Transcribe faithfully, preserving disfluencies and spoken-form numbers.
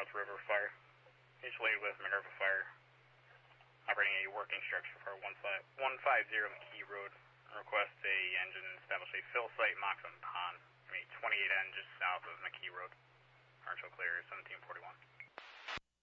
South River Fire. Mutually with Minerva Fire. Operating a working structure for one fifty McKee Road. Request a engine establish a fill site Moxham Pond. I mean twenty-eight N just south of McKee Road. Commercial clear seventeen forty-one.